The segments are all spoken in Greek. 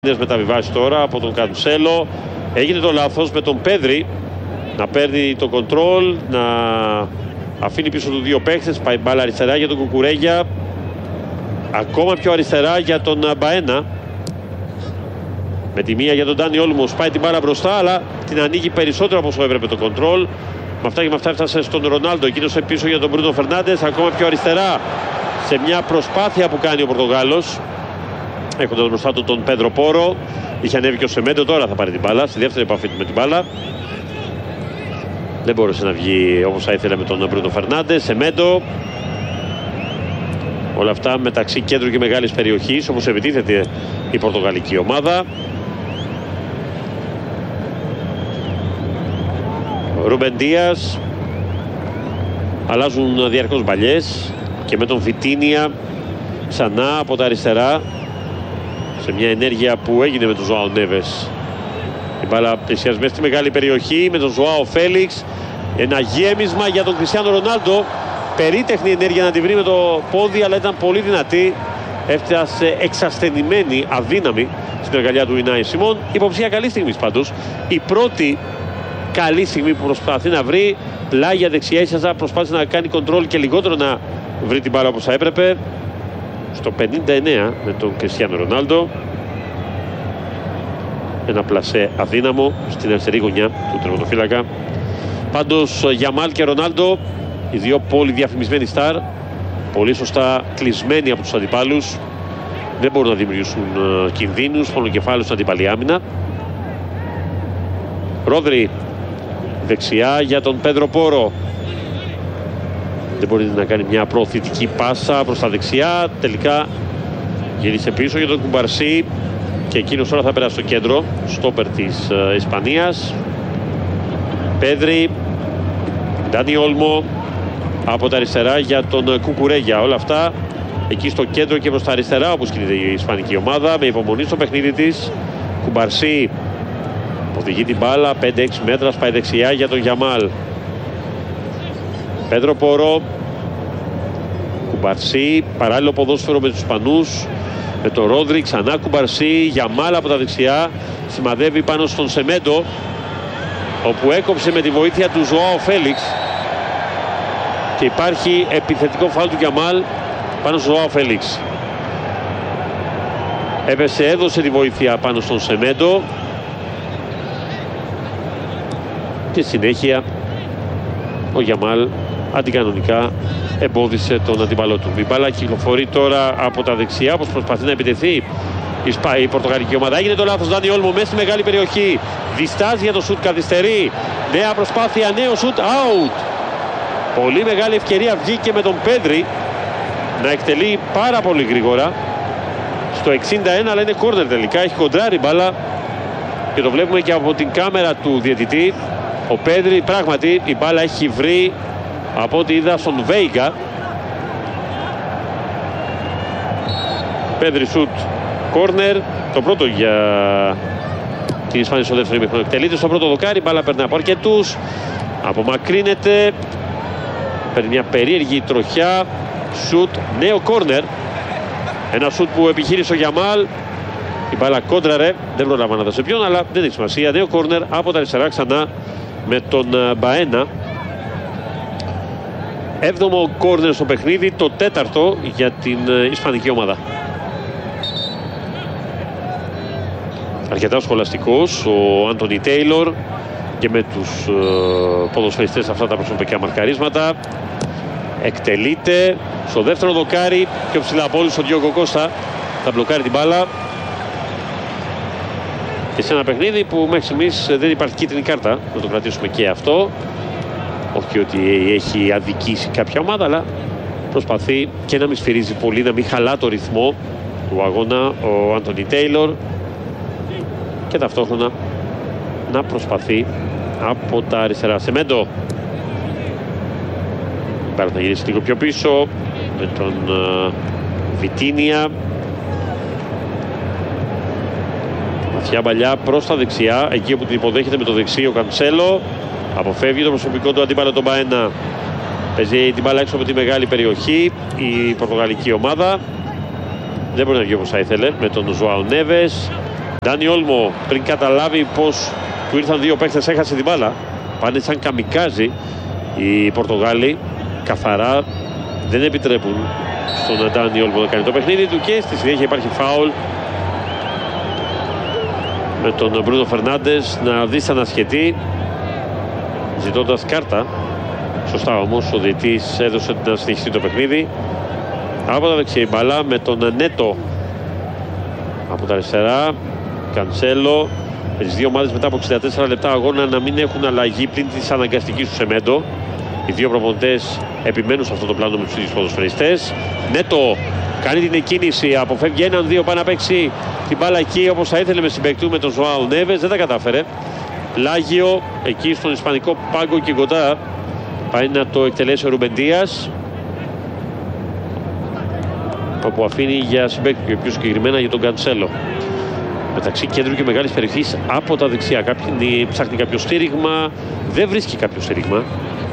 Μεταβιβάσει τώρα από τον Κανσέλο. Έγινε το λάθος με τον Πέδρη να παίρνει το κοντρόλ, να αφήνει πίσω του δύο παίχτες. Πάει μπάλα αριστερά για τον Κουκουρέγια, ακόμα πιο αριστερά για τον Μπαένα. Με τη μία για τον Ντάνι Όλμος, πάει την μπάλα μπροστά, αλλά την ανοίγει περισσότερο από όσο έπρεπε το κοντρόλ. Με αυτά και με αυτά έφτασε στον Ρονάλντο, εκείνος πίσω για τον Μπρούνο Φερνάντες, ακόμα πιο αριστερά σε μια προσπάθεια που κάνει ο Πορτογάλος, έχοντας μπροστά του τον Πέντρο Πόρο. Είχε ανέβει και ο Σεμέντο, τώρα θα πάρει την μπάλα στη δεύτερη επαφή του με την μπάλα. Δεν μπόρεσε να βγει όπως θα ήθελε με τον Μπρούνο Φερνάντες. Σεμέντο. Όλα αυτά μεταξύ κέντρου και μεγάλης περιοχής, όπως επιτίθεται η πορτογαλική ομάδα. Ρούμπεν Ντίας. Αλλάζουν διαρκώς μπαλιές και με τον Βιτίνια ξανά από τα αριστερά, σε μια ενέργεια που έγινε με τον Ζωάο Νέβες. Η μπάλα πλησιάζει μέσα στη μεγάλη περιοχή με τον Ζωάο Φέλιξ. Ένα γέμισμα για τον Κριστιάνο Ρονάλντο. Περίτεχνη ενέργεια να τη βρει με το πόδι, αλλά ήταν πολύ δυνατή. Έφτασε εξασθενημένη, αδύναμη στην αγκαλιά του Ινάι Σιμών. Υποψία καλή στιγμή πάντως. Η πρώτη καλή στιγμή που προσπαθεί να βρει. Πλάγια δεξιά, ίσως προσπάθησε να κάνει κοντρόλ και λιγότερο να βρει την μπάλα όπως θα έπρεπε. Στο 59 με τον Κριστιάνο Ρονάλντο. Ένα πλασέ αδύναμο στην αριστερή γωνιά του τερματοφύλακα. Πάντως Γιαμάλ και Ρονάλντο, οι δύο πολύ διαφημισμένοι στάρ, πολύ σωστά κλεισμένοι από τους αντιπάλους, δεν μπορούν να δημιουργήσουν κινδύνους, πονοκεφάλους στην αντιπαλή άμυνα. Ρόδρι δεξιά για τον Πέντρο Πόρο. Δεν μπορεί να κάνει μια προωθητική πάσα προς τα δεξιά. Τελικά γύρισε πίσω για τον Κουμπαρσί και εκείνος τώρα θα περάσει στο κέντρο, στόπερ της Ισπανίας. Πέδρη, Ντάνι Όλμο από τα αριστερά για τον Κουκουρέγια. Όλα αυτά εκεί στο κέντρο και προς τα αριστερά, όπως κινείται η ισπανική ομάδα, με υπομονή στο παιχνίδι της. Κουμπαρσί οδηγεί την μπάλα 5-6 μέτρα, πάει δεξιά για τον Γιαμάλ. Πέντρο Πόρο, Κουμπαρσί, παράλληλο ποδόσφαιρο με τους Ισπανούς, με τον Ρόδρι, ξανά Κουμπαρσί, Γιαμάλ από τα δεξιά, σημαδεύει πάνω στον Σεμέντο, όπου έκοψε με τη βοήθεια του Ζωάο Φέλιξ και υπάρχει επιθετικό φάουλ του Γιαμάλ πάνω στον Ζωάο Φέλιξ. Έπεσε, έδωσε τη βοήθεια πάνω στον Σεμέντο και συνέχεια ο Γιαμάλ αντικανονικά εμπόδισε τον αντίπαλό του. Η μπάλα κυκλοφορεί τώρα από τα δεξιά, όπως προσπαθεί να επιτεθεί η πορτογαλική ομάδα. Έγινε το λάθος, Ντάνι Όλμο μέσα στη μεγάλη περιοχή. Διστάζει για το σουτ, καθυστερεί. Νέα προσπάθεια, νέο σουτ, out. Πολύ μεγάλη ευκαιρία βγήκε με τον Πέδρη να εκτελεί πάρα πολύ γρήγορα στο 61, αλλά είναι κόρνερ τελικά. Έχει κοντράρει μπάλα και το βλέπουμε και από την κάμερα του διαιτητή. Ο Πέδρη πράγματι η μπάλα έχει βρει, από ό,τι είδα, στον Βέιγκα. Πέδρη σουτ, κόρνερ, το πρώτο για την Ισπανία στο δεύτερο ημίχρονο. Εκτελείται στο πρώτο δοκάρι, η μπάλα περνάει από αρκετούς, απομακρύνεται, παίρνει μια περίεργη τροχιά, σουτ, νέο κόρνερ. Ένα σουτ που επιχείρησε ο Γιαμάλ, η μπάλα κόντραρε, δεν πρόλαβα να δω σε ποιον, αλλά δεν έχει σημασία. Νέο κόρνερ από τα αριστερά ξανά με τον Μπαένα. 7ο κόρνερ στο παιχνίδι, το 4ο για την ισπανική ομάδα. Αρκετά σχολαστικός ο Άντονι Τέιλορ και με τους ποδοσφαιριστές αυτά τα προσωπικά μαρκαρίσματα. Εκτελείται στο δεύτερο δοκάρι, πιο ψηλά από όλους ο Διόγκο Κώστα θα μπλοκάρει την μπάλα. Και σε ένα παιχνίδι που μέχρι στιγμής δεν υπάρχει κίτρινη κάρτα, να το κρατήσουμε και αυτό. Όχι ότι έχει αδικήσει κάποια ομάδα, αλλά προσπαθεί και να μην σφυρίζει πολύ, να μην χαλά το ρυθμό του αγώνα ο Άντονι Τέιλορ και ταυτόχρονα να προσπαθεί από τα αριστερά. Σεμέντο. Πάρα θα γυρίσει λίγο πιο πίσω με τον Βιτίνια. Βαθιά μπαλιά προς τα δεξιά, εκεί όπου την υποδέχεται με το δεξί ο Κανσέλο. Αποφεύγει το προσωπικό του αντίπαλο τον Μπαένα. Παίζει την μπάλα έξω από τη μεγάλη περιοχή η πορτογαλική ομάδα. Δεν μπορεί να βγει όπως θα ήθελε με τον Ζωάο Νέβες. Ντάνι Όλμο, πριν καταλάβει πως του ήρθαν δύο παίκτες, έχασε την μπάλα. Πάνε σαν καμικάζι οι Πορτογάλοι. Καθαρά δεν επιτρέπουν στον Ντάνι Όλμο να κάνει το παιχνίδι του και στη συνέχεια υπάρχει φάουλ με τον Μπρούνο Φερνάντες να δυσανασχετεί, ζητώντας κάρτα. Σωστά όμως ο διαιτής έδωσε να συνεχιστεί το παιχνίδι. Από τα δεξιά η μπάλα με τον Νέτο. Από τα αριστερά Κανσέλο. Με τις δύο ομάδες μετά από 64 λεπτά αγώνα να μην έχουν αλλαγή πριν της αναγκαστικής του Σεμέντο. Οι δύο προπονητές επιμένουν σε αυτό το πλάνο με τους ίδιους ποδοσφαιριστές. Νέτο κάνει την εκκίνηση, αποφεύγει 1-2, πάει να παίξει την μπάλα εκεί όπως θα ήθελε με συμπαίκτου με τον Ζωάο Νέβες, δεν τα κατάφερε. Πλάγιο εκεί στον ισπανικό πάγκο και κοντά πάει να το εκτελέσει ο Ρουμπεντίας, όπου αφήνει για συμπαίκτη και πιο συγκεκριμένα για τον Κανσέλο. Μεταξύ κέντρου και μεγάλης περιοχής από τα δεξιά. Κάποιοι ψάχνει κάποιο στήριγμα, δεν βρίσκει κάποιο στήριγμα.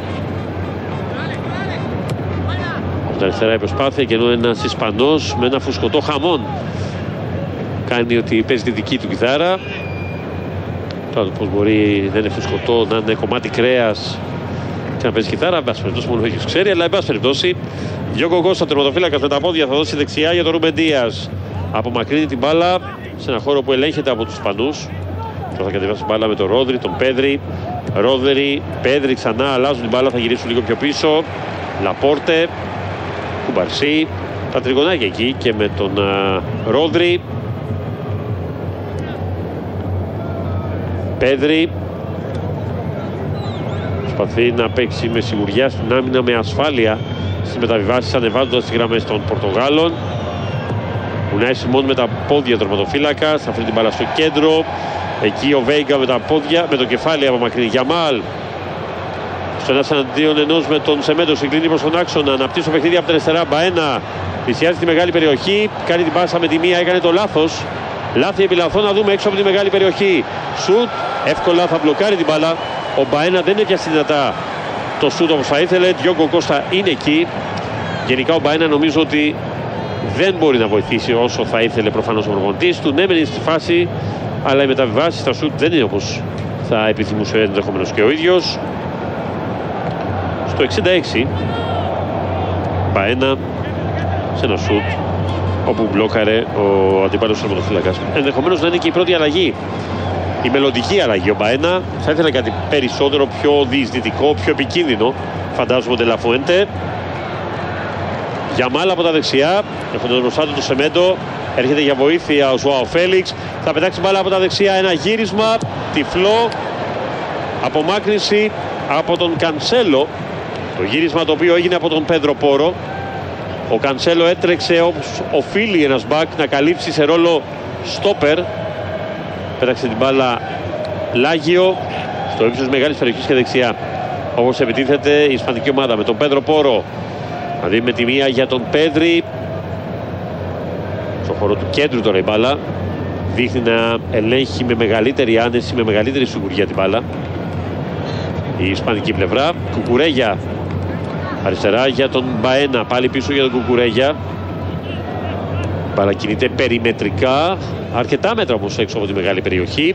Από τα αριστερά η προσπάθεια και ενώ ένας Ισπανός με ένα φουσκωτό χαμόν κάνει ότι παίζει τη δική του κιθάρα. Τώρα πώς μπορεί, δεν είναι φουσκωτό, να είναι κομμάτι κρέας και να παίζει κιθάρα, εν πάση περιπτώσει μόνο έχεις ξέρει, αλλά εν πάση περιπτώσει Διόγκο Κώστα, τερματοφύλακας με τα πόδια, θα δώσει δεξιά για τον Ρουμπεντίας. Απομακρύνει την μπάλα σε ένα χώρο που ελέγχεται από τους Ισπανούς. Τώρα θα κατεβάσει την μπάλα με τον Ρόδρυ, τον Πέδρη. Ρόδρυ, Πέδρη ξανά, αλλάζουν την μπάλα, θα γυρίσουν λίγο πιο πίσω. Λαπόρτε, Κουμπαρσί, τα τριγωνάκια εκεί και με τον Ρόδρυ. Πέδρη προσπαθεί να παίξει με σιγουριά στην άμυνα, με ασφάλεια στις μεταβιβάσεις, ανεβάζοντας τις γραμμές των Πορτογάλων. Ουνάι Σιμών με τα πόδια τερματοφύλακας, θα αφήνει την μπάλα στο κέντρο. Εκεί ο Βέιγκα με τα πόδια, με το κεφάλι απομακρύνει. Γιαμάλ στο ένας εναντίον ενός με τον Σεμέντο, συγκλίνει προς τον άξονα, αναπτύσσει το παιχνίδι από την αριστερά. Μπαένα πλησιάζει τη μεγάλη περιοχή, κάνει την πάσα με τη μία, έκανε το λάθος. Λάθη επί λαθών, να δούμε έξω από τη μεγάλη περιοχή. Σουτ, εύκολα θα μπλοκάρει την μπάλα. Ο Μπαένα δεν έπιασε δυνατά το σουτ όπως θα ήθελε. Διόγκο Κώστα είναι εκεί. Γενικά ο Μπαένα νομίζω ότι δεν μπορεί να βοηθήσει όσο θα ήθελε προφανώς ο προπονητής του. Ναι, μένει στη φάση, αλλά οι μεταβιβάσεις στα σουτ δεν είναι όπως θα επιθυμούσε ενδεχομένως και ο ίδιος. Στο 66 Μπαένα σε ένα σουτ όπου μπλόκαρε ο αντίπαλος τερματοφύλακας. Ενδεχομένως να είναι και η πρώτη αλλαγή, η μελλοντική αλλαγή. Ο Μπαένα θα ήθελε κάτι περισσότερο, πιο διεισδυτικό, πιο επικίνδυνο, φαντάζομαι, ο Ντελαφουέντε. Γιαμάλ από τα δεξιά, έχοντας μπροστά του το Σεμέντο, έρχεται για βοήθεια ο Ζωάο Φέλιξ, θα πετάξει μπάλα από τα δεξιά, ένα γύρισμα, τυφλό, απομάκρυνση από τον Κανσέλο. Το γύρισμα το οποίο έγινε από τον Πέντρο Πόρο. Ο Κανσέλο έτρεξε όπως οφείλει ένας μπακ να καλύψει σε ρόλο στόπερ. Πέταξε την μπάλα Λάγιο στο ύψος μεγάλης περιοχής και δεξιά, όπως επιτίθεται η ισπανική ομάδα με τον Πέντρο Πόρο. Δηλαδή με τη μία για τον Πέδρη, στο χώρο του κέντρου τώρα η μπάλα. Δείχνει να ελέγχει με μεγαλύτερη άνεση, με μεγαλύτερη σιγουριά την μπάλα η ισπανική πλευρά. Κουκουρέγια αριστερά για τον Μπαένα, πάλι πίσω για τον Κουκουρέγια. Μπάλα κινείται περιμετρικά, αρκετά μέτρα όμως έξω από τη μεγάλη περιοχή.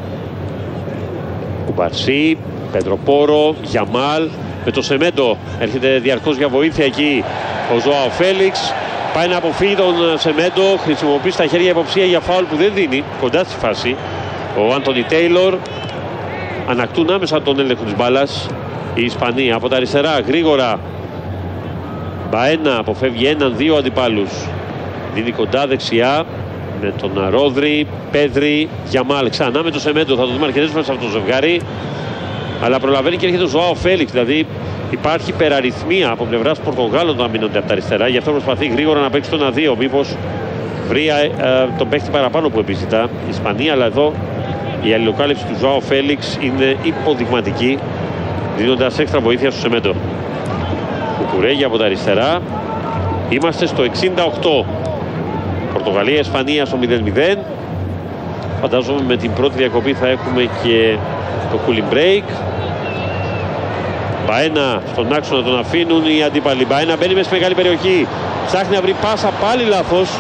Κουμπαρσί, Πεντροπόρο, Γιαμάλ με το Σεμέντο, έρχεται διαρκώς για βοήθεια εκεί ο Ζωάο Φέλιξ. Πάει να αποφύγει τον Σεμέντο, χρησιμοποιεί στα χέρια υποψία για φάουλ που δεν δίνει, κοντά στη φάση. Ο Άντονι Τέιλορ, ανακτούν άμεσα τον έλεγχο της μπάλας οι Ισπανοί. Από τα αριστερά γρήγορα Μπαένα αποφεύγει έναν-δύο αντιπάλους, δίνει κοντά δεξιά με τον Ρόδρυ, Πέδρη, Γιαμάλ ξανά με το Σεμέντο. Θα το δούμε αρκετές φορές αυτό το ζευγάρι, αλλά προλαβαίνει και έρχεται ο Ζωάο Φέλιξ. Δηλαδή υπάρχει υπεραριθμία από πλευράς Πορτογάλων να μείνονται από τα αριστερά, γι' αυτό προσπαθεί γρήγορα να παίξει τον 1-2, μήπως βρει τον παίχτη παραπάνω που επιζητά η Ισπανία. Αλλά εδώ η αλληλοκάλυψη του Ζωάο Φέλιξ είναι υποδειγματική, δίνοντας έξτρα βοήθεια στο Σεμέντο. Κουκουρέγια από τα αριστερά. Είμαστε στο 68. Πορτογαλία-Ισπανία στο 0-0. Φαντάζομαι με την πρώτη διακοπή θα έχουμε και το cooling break. Μπαένα στον άξονα τον αφήνουν οι αντίπαλοι. Μπαένα μπαίνει μέσα στη μεγάλη περιοχή. Ψάχνει να βρει πάσα, πάλι λάθος.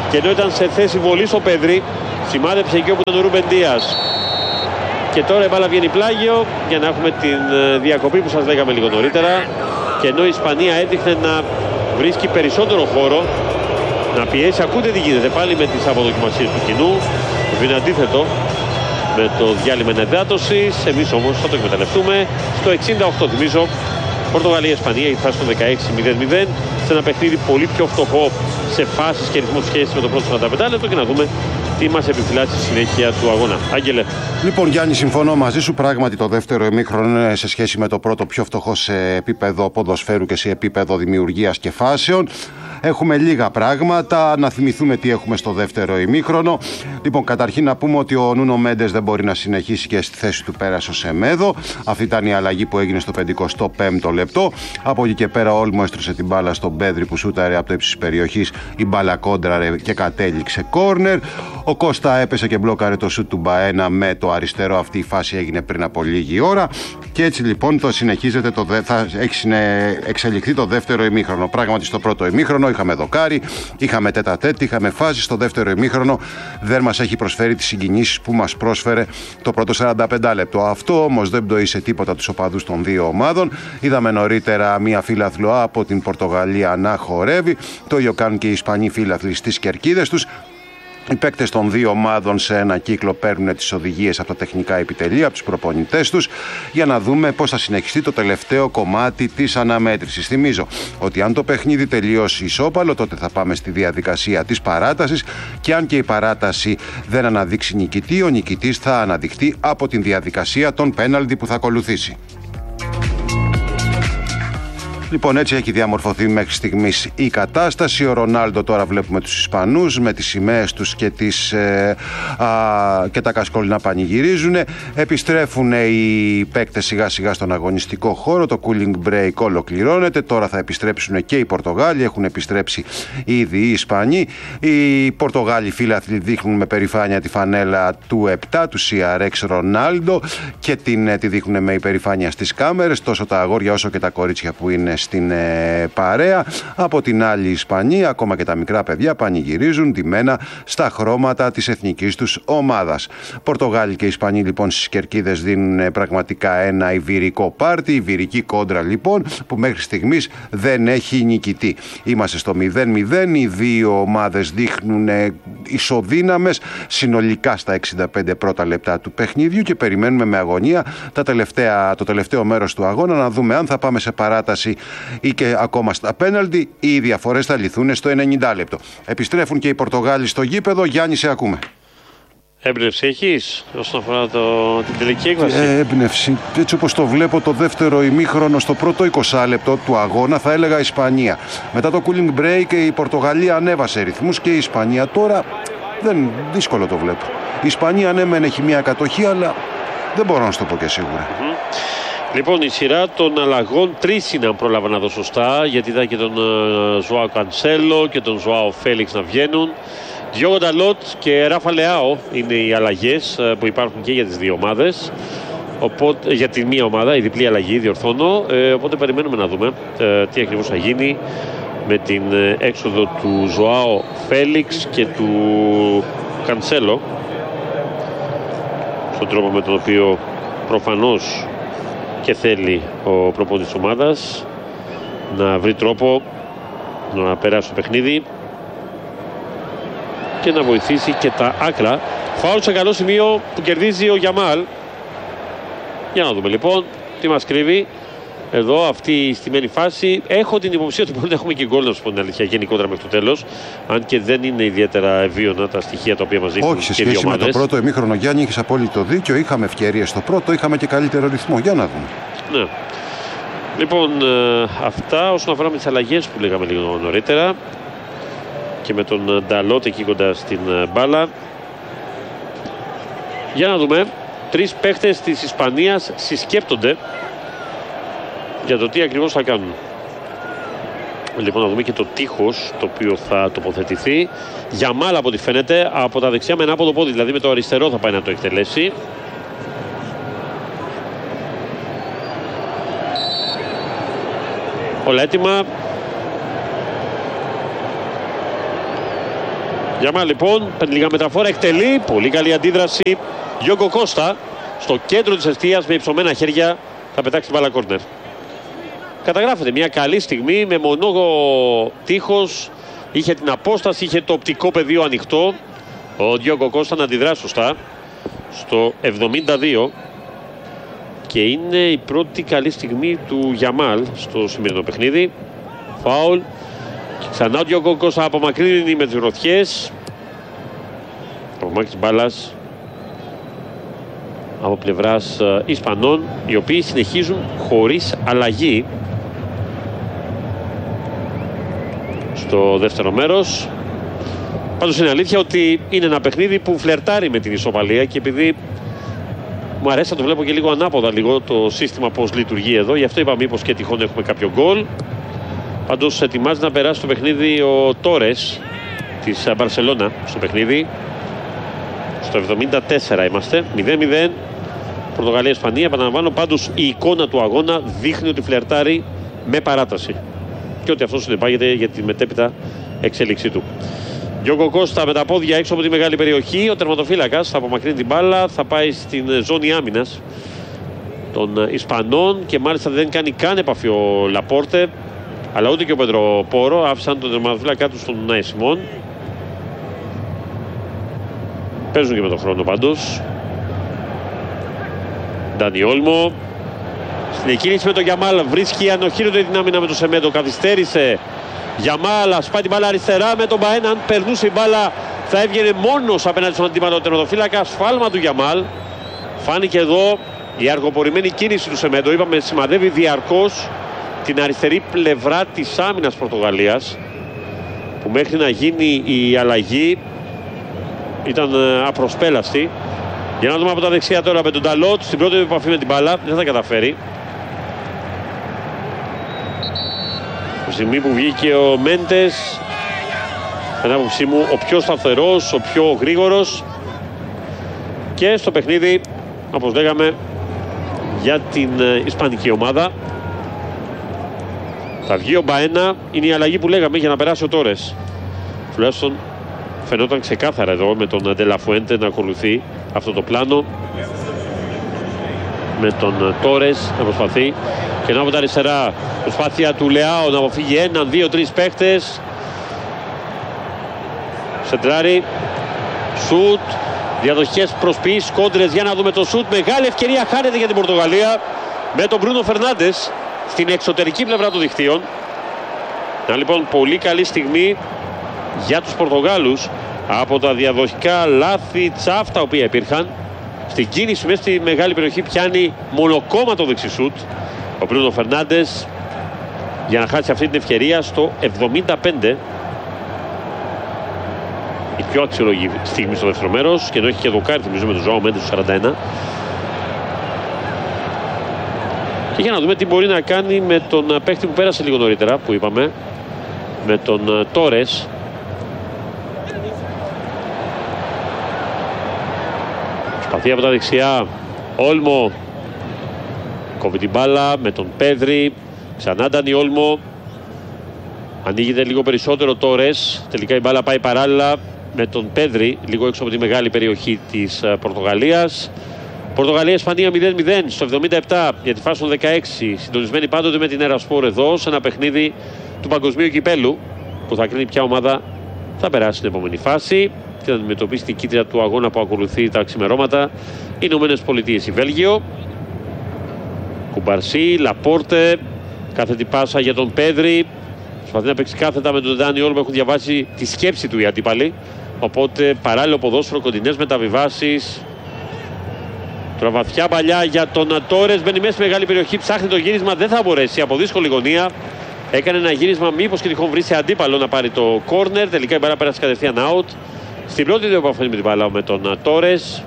Και ενώ ήταν σε θέση βολής ο Πέδρη, σημάδεψε εκεί όπου ήταν ο Ρούμπεν Ντίας. Και τώρα η μπάλα βγαίνει πλάγιο για να έχουμε την διακοπή που σας λέγαμε λίγο νωρίτερα. Και ενώ η Ισπανία έδειχνε να βρίσκει περισσότερο χώρο, να πιέσει, ακούτε τι γίνεται πάλι με τις αποδοκιμασίες του κοινού, που είναι αντίθετο με το διάλειμμα ενεδάτωσης. Εμείς όμως θα το εκμεταλλευτούμε. Στο 68 θυμίζω, Πορτογαλία-Ισπανία έχει φτάσει στο 16-0-0 σε ένα παιχνίδι πολύ πιο φτωχό σε φάσεις και ρυθμούς σχέση με το πρώτο 45 λεπτό, και να δούμε τι μας επιφυλάσσει στη συνέχεια του αγώνα. Άγγελε. Λοιπόν, Γιάννη, συμφωνώ μαζί σου. Πράγματι, το δεύτερο ημίχρονο είναι σε σχέση με το πρώτο πιο φτωχό σε επίπεδο ποδοσφαίρου και σε επίπεδο δημιουργίας και φάσεων. Έχουμε λίγα πράγματα. Να θυμηθούμε τι έχουμε στο δεύτερο ημίχρονο. Λοιπόν, καταρχήν να πούμε ότι ο Νούνο Μέντες δεν μπορεί να συνεχίσει και στη θέση του πέρασε ο Σεμέδο. Αυτή ήταν η αλλαγή που έγινε στο 55ο λεπτό. Από εκεί και πέρα, ο Όλμο έστρωσε την μπάλα στον Πέδρη που σούταρε από το ύψος της περιοχής. Η μπάλα κόντραρε και κατέληξε κόρνερ. Ο Κώστα έπεσε και μπλόκαρε το σούτ του Μπαένα με το αριστερό. Αυτή η φάση έγινε πριν από λίγη ώρα. Και έτσι λοιπόν θα εξελιχθεί το δεύτερο ημίχρονο. Πράγματι, στο πρώτο ημίχρονο είχαμε δοκάρι, είχαμε τέτα-τέτ, είχαμε φάση. Στο δεύτερο ημίχρονο δεν μας έχει προσφέρει τις συγκινήσεις που μας πρόσφερε το πρώτο 45 λεπτό. Αυτό όμως δεν πτωεί τίποτα τους οπαδούς των δύο ομάδων. Είδαμε νωρίτερα μία φύλαθλο από την Πορτογαλία να χορεύει. Το ίδιο κάνουν και οι Ισπανοί φύλαθλοι στις κερκίδες τους. Οι παίκτες των δύο ομάδων σε ένα κύκλο παίρνουν τις οδηγίες από τα τεχνικά επιτελεία, από τους προπονητές τους, για να δούμε πώς θα συνεχιστεί το τελευταίο κομμάτι της αναμέτρησης. Θυμίζω ότι αν το παιχνίδι τελειώσει ισόπαλο, τότε θα πάμε στη διαδικασία της παράτασης, και αν και η παράταση δεν αναδείξει νικητή, ο νικητής θα αναδειχθεί από την διαδικασία των πέναλτι που θα ακολουθήσει. Λοιπόν, έτσι έχει διαμορφωθεί μέχρι στιγμής η κατάσταση. Ο Ρονάλντο, τώρα βλέπουμε τους Ισπανούς με τις σημαίες τους και τα κασκόλ να πανηγυρίζουν. Επιστρέφουν οι παίκτες σιγά σιγά στον αγωνιστικό χώρο. Το cooling break ολοκληρώνεται. Τώρα θα επιστρέψουν και οι Πορτογάλοι. Έχουν επιστρέψει ήδη οι Ισπανοί. Οι Πορτογάλοι φίλαθλοι δείχνουν με περηφάνεια τη φανέλα του 7 του CRX Ρονάλντο και τη δείχνουν με υπερηφάνεια στις κάμερες, τόσο τα αγόρια όσο και τα κορίτσια που είναι στην παρέα. Από την άλλη, οι Ισπανοί, ακόμα και τα μικρά παιδιά, πανηγυρίζουν ντυμένα στα χρώματα της εθνικής τους ομάδας. Πορτογάλοι και Ισπανοί λοιπόν στις κερκίδες δίνουν πραγματικά ένα ιβηρικό πάρτι, ιβηρική κόντρα λοιπόν, που μέχρι στιγμής δεν έχει νικητή. Είμαστε στο 0-0, οι δύο ομάδες δείχνουν ισοδύναμες συνολικά στα 65 πρώτα λεπτά του παιχνίδιου, και περιμένουμε με αγωνία το τελευταίο μέρος του αγώνα να δούμε αν θα πάμε σε παράταση ή και ακόμα στα πέναλτι, ή οι διαφορές θα λυθούν στο 90 λεπτό. Επιστρέφουν και οι Πορτογάλοι στο γήπεδο. Γιάννη, σε ακούμε. Έμπνευση έχεις όσον αφορά την τελική έκβαση? Έμπνευση. Έτσι όπως το βλέπω, το δεύτερο ημίχρονο στο πρώτο 20 λεπτό του αγώνα θα έλεγα Ισπανία. Μετά το cooling break η Πορτογαλία ανέβασε ρυθμούς και η Ισπανία τώρα δύσκολο το βλέπω. Η Ισπανία ναι μεν έχει μια κατοχή, αλλά δεν μπορώ να σου το πω και σίγουρα. Λοιπόν, η σειρά των αλλαγών, τρεις είναι αν πρόλαβα να δω σωστά, γιατί ήταν και τον Ζωάο Κανσέλο και τον Ζωάο Φέλιξ να βγαίνουν. Διόγο Νταλότ και Ράφα Λεάο είναι οι αλλαγές που υπάρχουν και για τις δύο ομάδες. Οπότε, για τη μία ομάδα, η διπλή αλλαγή, διορθώνω. Οπότε περιμένουμε να δούμε τι ακριβώς θα γίνει με την έξοδο του Ζωάο Φέλιξ και του Κανσέλο, στον τρόπο με τον οποίο προφανώς και θέλει ο προπονητής της ομάδας να βρει τρόπο να περάσει το παιχνίδι και να βοηθήσει και τα άκρα. Φάουλ σε καλό σημείο που κερδίζει ο Γιαμάλ. Για να δούμε λοιπόν τι μας κρύβει εδώ αυτή η στημένη φάση. Έχω την υποψία ότι μπορεί να έχουμε και γκολ, να σου πω την αλήθεια, γενικότερα μέχρι το τέλος. Αν και δεν είναι ιδιαίτερα ευίωνα τα στοιχεία τα οποία μας δείχνουν. Όχι, σε σχέση με το πρώτο ημίχρονο, Γιάννη, έχεις απόλυτο δίκιο. Είχαμε ευκαιρίες στο πρώτο, είχαμε και καλύτερο ρυθμό. Για να δούμε. Ναι. Λοιπόν, αυτά όσον αφορά με τις αλλαγές που λέγαμε λίγο νωρίτερα. Και με τον Νταλότ εκεί κοντά στην μπάλα. Για να δούμε. Τρεις παίχτες της Ισπανίας συσκέπτονται για το τι ακριβώς θα κάνουν. Λοιπόν, να δούμε και το τείχος το οποίο θα τοποθετηθεί. Γιαμάλ από ό,τι φαίνεται από τα δεξιά με ένα άποδο πόδι, δηλαδή με το αριστερό θα πάει να το εκτελέσει. Όλα έτοιμα. Γιαμάλ λοιπόν, παίρνει λίγα μεταφόρα, εκτελεί, πολύ καλή αντίδραση. Διόγκο Κώστα στο κέντρο της εστίας με υψωμένα χέρια θα πετάξει την μπάλα κόρνερ. Καταγράφεται μια καλή στιγμή με μονόγο τείχος, είχε την απόσταση, είχε το οπτικό πεδίο ανοιχτό. Ο Διόγκο Κώστα να αντιδράσει σωστά στο 72 και είναι η πρώτη καλή στιγμή του Γιαμάλ στο σημερινό παιχνίδι. Φάουλ και ξανά ο Διόγκο Κώστα απομακρύνει με τις γροθιές. Απομάκρυνση μπάλας από πλευράς Ισπανών, οι οποίοι συνεχίζουν χωρίς αλλαγή στο δεύτερο μέρος. Πάντως είναι αλήθεια ότι είναι ένα παιχνίδι που φλερτάρει με την ισοπαλία και επειδή μου αρέσει να το βλέπω και λίγο ανάποδα λίγο το σύστημα πώς λειτουργεί εδώ, γι' αυτό είπα μήπως και τυχόν έχουμε κάποιο γκολ. Πάντως ετοιμάζει να περάσει το παιχνίδι ο Τόρες της Μπαρσελόνα στο παιχνίδι. Στο 74 είμαστε, 0-0 Πορτογαλία-Ισπανία. Επαναλαμβάνω, πάντως η εικόνα του αγώνα δείχνει ότι φλερτάρει με παράταση και ότι αυτό συνεπάγεται για τη μετέπειτα εξέλιξή του. Διόγκο Κώστα με τα πόδια έξω από τη μεγάλη περιοχή. Ο τερματοφύλακας θα απομακρύνει την μπάλα, θα πάει στην ζώνη άμυνας των Ισπανών και μάλιστα δεν κάνει καν επαφή ο Λαπόρτε, αλλά ούτε και ο Πέντρο Πόρο. Άφησαν τον τερματοφύλακα του στον Νάι Σιμών. Παίζουν και με τον χρόνο πάντως. Ντάνι Όλμο στην εκκίνηση με τον Γιαμάλ, βρίσκει ανοχήρωτο την άμυνα με τον Σεμέντο, καθυστέρησε. Γιαμάλ σπάει την μπάλα αριστερά με τον Μπαένα. Αν περνούσε η μπάλα θα έβγαινε μόνος απέναντι στον αντίπαλο τερματοφύλακα. Σφάλμα του Γιαμάλ. Φάνηκε εδώ η αργοπορημένη κίνηση του Σεμέντο. Είπαμε, σημαδεύει διαρκώς την αριστερή πλευρά της άμυνας Πορτογαλίας, που μέχρι να γίνει η αλλαγή ήταν απροσπέλαστη. Για να δούμε από τα δεξιά τώρα με τον Νταλότ. Στην πρώτη επαφή με την μπάλα δεν θα καταφέρει. Στη στιγμή που βγήκε ο Μέντες, με την άποψή μου ο πιο σταθερός, ο πιο γρήγορος και στο παιχνίδι, όπως λέγαμε, για την ισπανική ομάδα. Θα βγει ο Μπαένα, είναι η αλλαγή που λέγαμε για να περάσει ο Τόρες. Τουλάχιστον φαινόταν ξεκάθαρα εδώ με τον Ντελαφουέντε να ακολουθεί αυτό το πλάνο, με τον Τόρες να προσπαθεί και να από τα αριστερά προσπάθεια του Λεάο να αποφύγει 1, 2, 3 παίχτες. Σεντράρι, σουτ, διαδοχές προσποιήσεις, κόντρες, για να δούμε το σουτ. Μεγάλη ευκαιρία χάνεται για την Πορτογαλία με τον Μπρούνο Φερνάντες στην εξωτερική πλευρά των δικτύων. Να λοιπόν πολύ καλή στιγμή για τους Πορτογάλους από τα διαδοχικά λάθη τσάφ τα οποία υπήρχαν. Στην κίνηση μέσα στη μεγάλη περιοχή πιάνει μονοκόμματο δεξισούτ ο Μπρούνο Φερνάντες για να χάσει αυτή την ευκαιρία στο 75. Η πιο αξιολογική στιγμή στο δεύτερο μέρος, και ενώ έχει και δοκάρι θυμίζω με τον Ζωάο Μέντες στο 41. Και για να δούμε τι μπορεί να κάνει με τον παίχτη που πέρασε λίγο νωρίτερα, που είπαμε, με τον Τόρες. Προσπαθεί από τα δεξιά, Όλμο κόβει την μπάλα με τον Πέδρη, ξανά Ντάνι Όλμο, ανοίγεται λίγο περισσότερο Τόρες, τελικά η μπάλα πάει παράλληλα με τον Πέδρη λίγο έξω από τη μεγάλη περιοχή της Πορτογαλίας. Πορτογαλία-Ισπανία 0-0 στο 77 για τη φάση των 16, συντονισμένη πάντοτε με την Ερασπόρ εδώ σε ένα παιχνίδι του παγκοσμίου κυπέλου που θα κρίνει ποια ομάδα θα περάσει στην επόμενη φάση και θα αντιμετωπίσει την κίτρια του αγώνα που ακολουθεί τα ξημερώματα. Οι Ηνωμένες Πολιτείες, η Βέλγιο. Κουμπαρσί, Λαπόρτε, κάθετη πάσα για τον Πέδρη. Προσπαθεί να παίξει κάθετα με τον Ντάνι Όλμο, έχουν διαβάσει τη σκέψη του οι αντίπαλοι. Οπότε παράλληλο ποδόσφαιρο, κοντινές μεταβιβάσεις. Τώρα βαθιά παλιά για τον Τόρες, μπαίνει μέσα στη μεγάλη περιοχή, ψάχνει το γύρισμα, δεν θα μπορέσει από δύσκολη γωνία. Έκανε ένα γύρισμα, μήπως και τυχόν βρει σε αντίπαλο να πάρει το κόρνερ. Τελικά η μπάλα πέρασε κατευθείαν out. Στην πρώτη δύο επαφή με την μπάλα με τον Τόρες.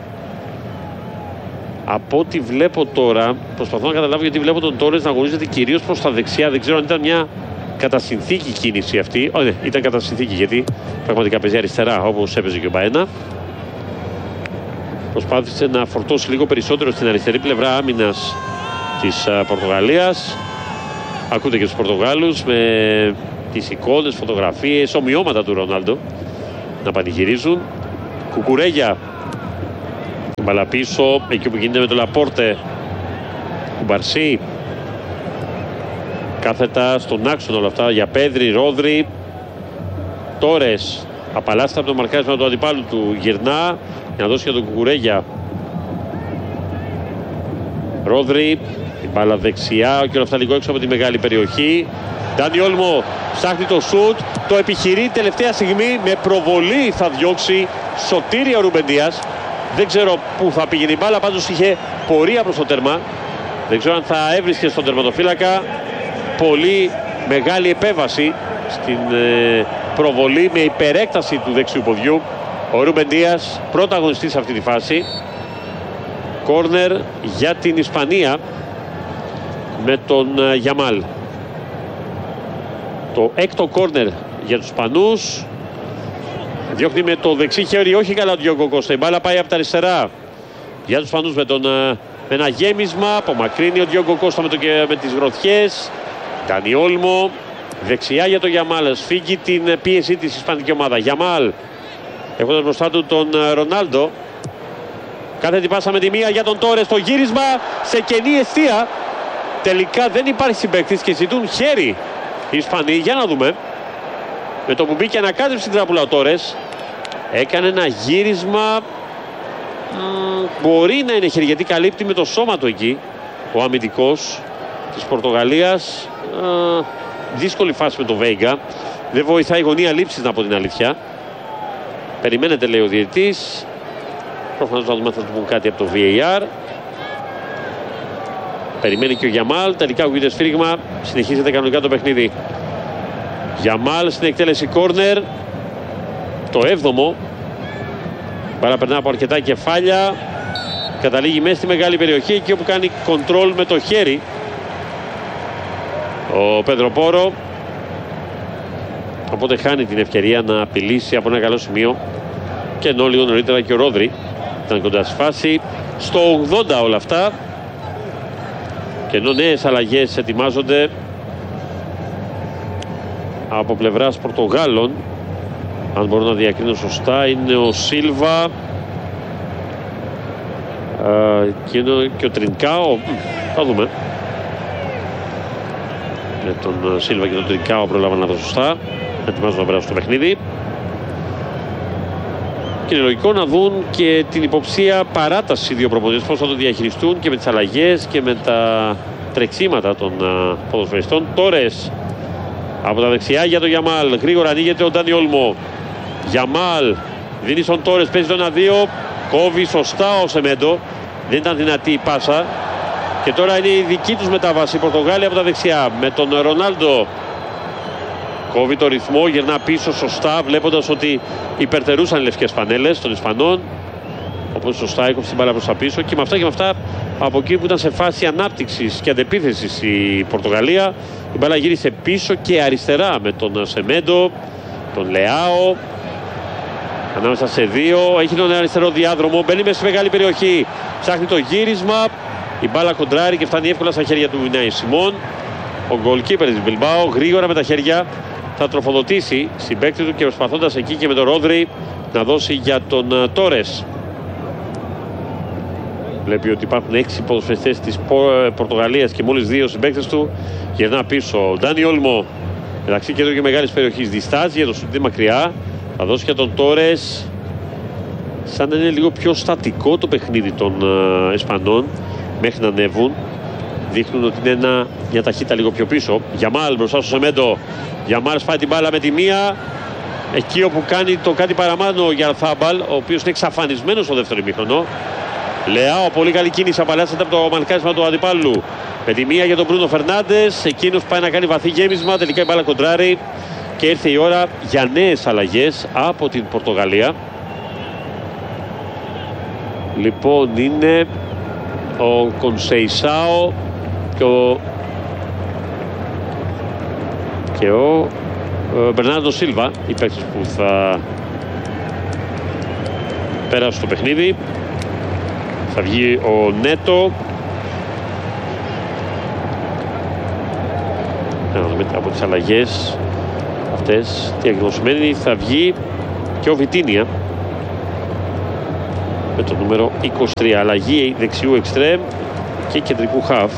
Από ό,τι βλέπω τώρα, προσπαθώ να καταλάβω γιατί βλέπω τον Τόρες να αγωνίζεται κυρίως προς τα δεξιά. Δεν ξέρω αν ήταν μια κατά συνθήκη κίνηση αυτή. Ναι, ήταν κατά συνθήκη γιατί πραγματικά παίζει αριστερά όπως έπαιζε και ο Μπαένα. Προσπάθησε να φορτώσει λίγο περισσότερο στην αριστερή πλευρά άμυνας της Πορτογαλίας. Ακούτε και τους Πορτογάλους με τις εικόνες, φωτογραφίες, ομοιώματα του Ρονάλντο να πανηγυρίζουν. Κουκουρέγια. Μπαλά πίσω, εκεί που γίνεται με το Λαπόρτε. Κουμπαρσί. Κάθετα στον άξονα όλα αυτά για Πέδρη, Ρόδρυ. Τόρες. Απαλλάσσεται από το μαρκάρισμα του αντιπάλου του. Γυρνά για να δώσει για τον Κουκουρέγια. Ρόδρυ. Η μπάλα δεξιά και όλα αυτά λίγο έξω από τη μεγάλη περιοχή. Ντάνι Όλμο ψάχνει το σουτ. Το επιχειρεί τελευταία στιγμή με προβολή. Θα διώξει σωτήρια ο Ρουμπεντίας. Δεν ξέρω πού θα πήγαινε η μπάλα. Πάντως είχε πορεία προς το τέρμα. Δεν ξέρω αν θα έβρισκε στον τερματοφύλακα. Πολύ μεγάλη επέβαση στην προβολή με υπερέκταση του δεξιού ποδιού. Ο Ρουμπεντίας πρωταγωνιστής σε αυτή τη φάση. Κόρνερ για την Ισπανία με τον Γιαμάλ. Το έκτο κόρνερ για τους Ισπανούς. Διώχνει με το δεξί χέρι, όχι καλά ο Διόγκο Κώστα. Η μπάλα πάει από τα αριστερά για τους Ισπανούς με ένα γέμισμα. Απομακρύνει ο Διόγκο Κώστα με τις γροθιές. Ντάνι Όλμο δεξιά για τον Γιαμάλ. Σφίγγει την πίεση της ισπανική ομάδα. Γιαμάλ έχοντας μπροστά του τον Ρονάλντο. Κάθετη πάσα με τη μία για τον Τόρες. Το γύρισμα σε κενή εστία. Τελικά δεν υπάρχει συμπαίκτης και ζητούν χέρι οι Ισπανοί. Για να δούμε. Με το που μπήκε ανακάτεψε την τράπουλα ο Τόρες. Έκανε ένα γύρισμα. Μπορεί να είναι χέρι γιατί καλύπτει με το σώμα του εκεί ο αμυντικός της Πορτογαλίας. Δύσκολη φάση με το Βέιγκα. Δεν βοηθάει η γωνία λήψης, να πω την αλήθεια. Περιμένετε, λέει ο διαιτητής. Προφανώς θα δούμε αν θα του πούν κάτι από το VAR. Περιμένει και ο Γιαμάλ. Τελικά ακούγεται σφύριγμα. Συνεχίζεται κανονικά το παιχνίδι. Γιαμάλ στην εκτέλεση κόρνερ. Το 7ο. Μπάλα περνά από αρκετά κεφάλια. Καταλήγει μέσα στη μεγάλη περιοχή εκεί όπου κάνει κοντρόλ με το χέρι ο Πέδρο Πόρο. Οπότε χάνει την ευκαιρία να απειλήσει από ένα καλό σημείο. Και ενώ λίγο νωρίτερα και ο Ρόδρυ ήταν κοντά στη φάση. Στο 80 όλα αυτά. Και ενώ νέες αλλαγές ετοιμάζονται από πλευράς Πορτογάλων, αν μπορώ να διακρίνω σωστά, είναι ο Σίλβα και ο Τρινκάο. Θα δούμε. Με τον Σίλβα και τον Τρινκάο προλάβαν να δω σωστά. Ετοιμάζουν να περάσουν στο παιχνίδι. Και είναι λογικό να δουν και την υποψία παράταση δύο προπονητές, πώς θα το διαχειριστούν και με τις αλλαγές και με τα τρεξίματα των ποδοσφαιριστών. Τόρες από τα δεξιά για τον Γιαμάλ. Γρήγορα ανοίγεται ο Ντάνι Όλμο. Γιαμάλ δίνει στον Τόρες, παίζει το 1-2. Κόβει σωστά ο Σεμέντο. Δεν ήταν δυνατή η πάσα. Και τώρα είναι η δική τους μετάβαση. Η Πορτογάλοι από τα δεξιά με τον Ρονάλντο. Κόβει το ρυθμό, γυρνά πίσω σωστά, βλέποντας ότι υπερτερούσαν οι λευκές φανέλες των Ισπανών. Όπως σωστά έκοψε την μπάλα προς τα πίσω. Και με αυτά και με αυτά, από εκεί που ήταν σε φάση ανάπτυξης και αντεπίθεσης η Πορτογαλία, η μπάλα γύρισε πίσω και αριστερά με τον Σεμέντο, τον Λεάο. Ανάμεσα σε δύο, έχει τον αριστερό διάδρομο, μπαίνει μέσα στη μεγάλη περιοχή. Ψάχνει το γύρισμα, η μπάλα κοντράρει και φτάνει εύκολα στα χέρια του Ινάι Σιμών. Ο γκολκίπερ της Μπιλμπάο γρήγορα με τα χέρια θα τροφοδοτήσει συμπαίκτη του και προσπαθώντας εκεί και με τον Ρόδρυ να δώσει για τον Τόρες. Βλέπει ότι υπάρχουν 6 ποδοσφαιριστές της Πορτογαλίας και μόλις 2 συμπαίκτες του. Γυρνά πίσω ο Ντάνι Όλμο, μεταξύ κέντρου και μεγάλης περιοχής. Διστάζει για το σουτ μακριά. Θα δώσει για τον Τόρες. Σαν να είναι λίγο πιο στατικό το παιχνίδι των Ισπανών μέχρι να ανέβουν. Δείχνουν ότι είναι μια ταχύτητα λίγο πιο πίσω. Γιαμάλ μπροστά στο Σεμέντο. Γιαμάλ σπάει την μπάλα με τη μία. Εκεί όπου κάνει το κάτι παραμάνω ο Γιαρθάμπαλ, ο οποίος είναι εξαφανισμένος στο δεύτερο ημίχρονο. Λεάο, πολύ καλή κίνηση, απαλλάσσεται από το μαρκάρισμα του αντιπάλου. Με τη μία για τον Μπρούνο Φερνάντες. Εκείνος πάει να κάνει βαθύ γέμισμα. Τελικά η μπάλα κοντράρει. Και ήρθε η ώρα για νέες αλλαγές από την Πορτογαλία. Λοιπόν, είναι ο Κονσεϊσάο και ο Μπερνάρντο Σίλβα, οι παίκτες που θα πέρασουν στο παιχνίδι. Θα βγει ο Νέτο. Από τις αλλαγές αυτές τι ακριβώς σημαίνει. Θα βγει και ο Βιτίνια με το νούμερο 23. Αλλαγή δεξιού εξτρέμ και κεντρικού χαφ.